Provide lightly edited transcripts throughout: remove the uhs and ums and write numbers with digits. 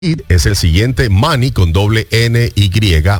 es el siguiente: Money con doble N-Y,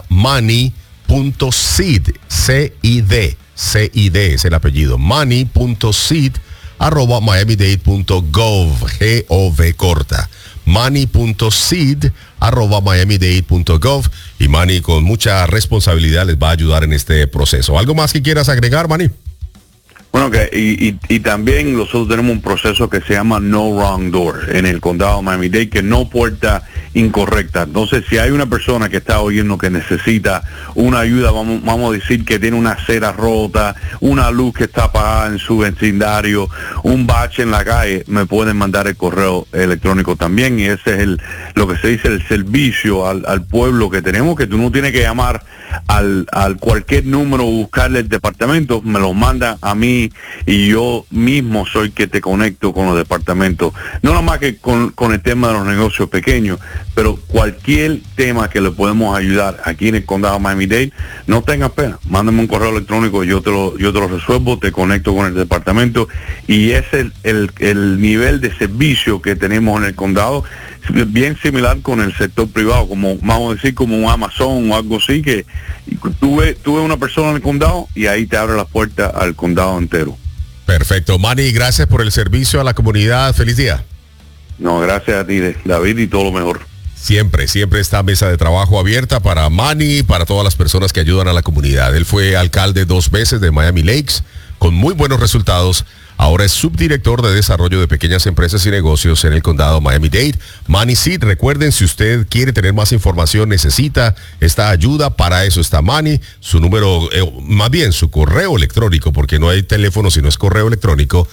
money.seed, C-I-D, C-I-D es el apellido, money.seed @miamidade.gov, G-O-V corta, money.seed @miamidade.gov, y Manny con mucha responsabilidad les va a ayudar en este proceso. ¿Algo más que quieras agregar, Manny? Bueno, y también nosotros tenemos un proceso que se llama No Wrong Door en el condado de Miami-Dade, que no puerta incorrecta. Entonces, si hay una persona que está oyendo que necesita una ayuda, vamos a decir que tiene una acera rota, una luz que está apagada en su vecindario, un bache en la calle, me pueden mandar el correo electrónico también, y ese es lo que se dice el servicio al pueblo que tenemos, que tú no tienes que llamar al cualquier número o buscarle el departamento, me lo manda a mí y yo mismo soy que te conecto con los departamentos, no nada más que con el tema de los negocios pequeños, pero cualquier tema que le podemos ayudar aquí en el condado de Miami-Dade, no tengas pena, mándame un correo electrónico, yo te lo resuelvo, te conecto con el departamento, y es el nivel de servicio que tenemos en el condado, bien similar con el sector privado, como vamos a decir como un Amazon o algo así, que tuve una persona en el condado y ahí te abre la puerta al condado entero. Perfecto, Manny, gracias por el servicio a la comunidad. Feliz día. No, gracias a ti, David, y todo lo mejor. Siempre esta mesa de trabajo abierta para Manny y para todas las personas que ayudan a la comunidad. Él fue alcalde 2 veces de Miami Lakes con muy buenos resultados. Ahora es subdirector de desarrollo de pequeñas empresas y negocios en el condado de Miami-Dade. Manny Seed, recuerden, si usted quiere tener más información, necesita esta ayuda, para eso está Manny. Su número, más bien su correo electrónico, porque no hay teléfono sino es correo electrónico,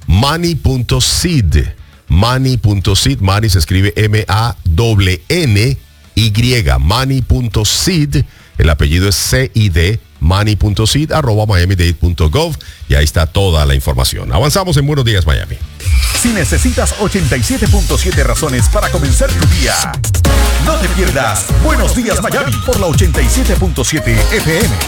money.seed. Money.seed, Manny se escribe M-A-N-N-Y, money.seed, el apellido es C-I-D, money.seed @miamidade.gov, y ahí está toda la información. Avanzamos en Buenos Días, Miami. Si necesitas 87.7 razones para comenzar tu día, no te pierdas Buenos Días, Miami por la 87.7 FM.